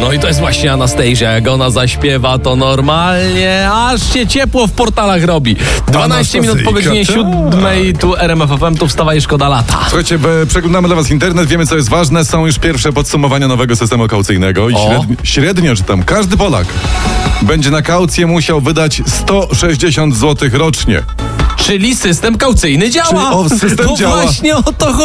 No i to jest właśnie Anastasia. Jak ona zaśpiewa, to normalnie aż się ciepło w portalach robi. 12 minut po godzinie 7 tu RMF FM, tu wstawa i szkoda lata. Słuchajcie, przeglądamy dla was internet, wiemy co jest ważne. Są już pierwsze podsumowania nowego systemu kaucyjnego i średnio, że tam każdy Polak będzie na kaucję musiał wydać 160 zł rocznie. Czyli system kaucyjny działa. System no działa. Właśnie o to chodzi.